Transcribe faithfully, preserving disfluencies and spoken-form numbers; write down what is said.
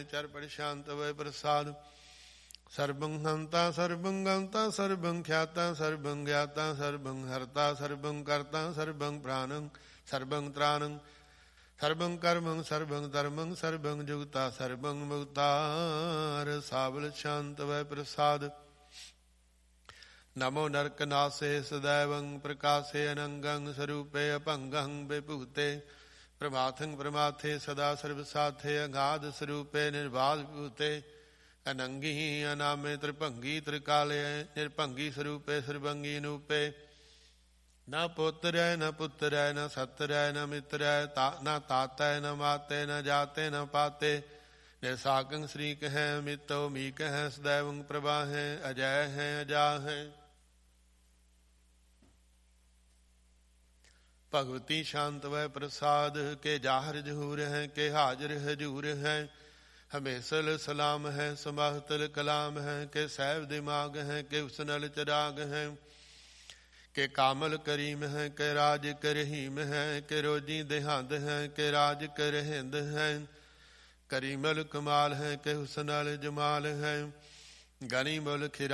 ਚਰ ਪ੍ਰਸ਼ਾਂਤ ਵੈ ਪ੍ਰਸਾਦ। ਸਰਬੰ ਹੰਤਾ ਸਰਬੰ ਗੰਤਾ ਸਰਬੰ ਖਿਆਤਾ ਸਰਬੰ ਗਿਆਤਾ ਸਰਬੰ ਹਰਤਾ ਸਰਬੰ ਕਰਤਾ ਸਰਬੰ ਪ੍ਰਾਣੰ ਸਰਬੰ ਤ੍ਰਾਣੰ ਸਰਬੰ ਕਰਮੰ ਸਰਬੰ ਧਰਮੰ ਸਰਬੰ ਜੁਗਤਾ ਸਰਬੰ ਮੁਕਤਾ। ਸਾਵਲ ਸ਼ਾਂਤ ਵੈ ਪ੍ਰਸਾਦ। ਨਮੋ ਨਰਕ ਨਾਸੇ ਸਦੈਵੰ ਪ੍ਰਕਾਸੇ ਅਨੰਗੰ ਸਰੂਪੇ ਅਭੰਗੰ ਵਿਭੂਤੇ ਪ੍ਰਮਾਥੰ ਪ੍ਰਮਾਥੇ ਸਦਾ ਸਰਬ ਸਾਥੇ ਅਗਾਧ ਸਰੂਪੇ ਨਿਰਬਾਧ ਵਿਭੂਤੇ ਅਨੰਗੀ ਅਨਾਮੇ ਤ੍ਰਿਭੰਗੀ ਤ੍ਰਿਕਾਲੇ ਨਿਰਭੰਗੀ ਸਰੂਪੇ ਸਰਬੰਗੀ ਨੂਪੇ। ਨ ਪੁੱਤਰੈ ਨ ਪੁੱਤਰੈ ਨ ਸਤਰੈ ਨ ਮਿਤਰੈ ਨ ਤਾਤੈ ਨ ਮਾਤੇ ਨ ਜਾਤੇ ਨ ਪਾਤੇ ਨਿਰਸਾਕੰ ਸ੍ਰੀ ਕਹੈ ਮਿਤੋ ਮੀ ਕਹੈ ਸਦੈਵੰ ਪ੍ਰਭਾਹੈ ਅਜੈ ਹੈ ਅਜਾਹੈ। ਭਗਵਤੀ ਸ਼ਾਂਤ ਵੈ ਪ੍ਰਸਾਦ ਕੇ ਜਾਹਰ ਜਹੂਰ ਹੈ ਕੇ ਹਾਜ਼ਰ ਹਜੂਰ ਹੈ। ਹਮੇਸਲ ਸਲਾਮ ਹੈ ਸਮਾਹਤਲ ਕਲਾਮ ਹੈ ਕੇ ਸਹਿਬ ਦਿਮਾਗ ਹੈ ਕੇ ਉਸਨਲ ਚਰਾਗ ਹੈ ਕੇ ਕਾਮਲ ਕਰੀਮ ਹੈ ਕੇ ਰਾਜ ਕਰਹੀਮ ਹੈ ਕੇ ਰੋਜੀ ਦੇਹੰਦ ਹੈ ਕੇ ਰਾਜ ਕਰਹਿੰਦ ਹੈ। ਕਰੀਮਲ ਕਮਾਲ ਹੈ ਕੇ ਹੁਸਨਲ ਜਮਾਲ ਹੈ ਗਨੀ ਮੁਲ ਖਿਰਾ